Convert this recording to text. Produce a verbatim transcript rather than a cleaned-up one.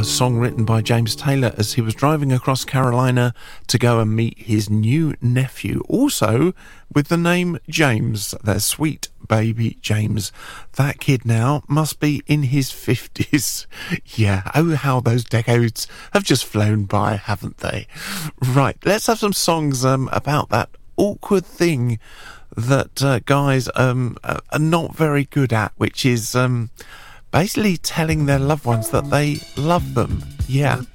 song written by James Taylor as he was driving across Carolina to go and meet his new nephew, also with the name James, their sweet baby James. That kid now must be in his fifties. Yeah, oh how those decades have just flown by, haven't they? Right, let's have some songs um, about that awkward thing that uh, guys um, are not very good at, which is um, basically telling their loved ones that they love them. Yeah.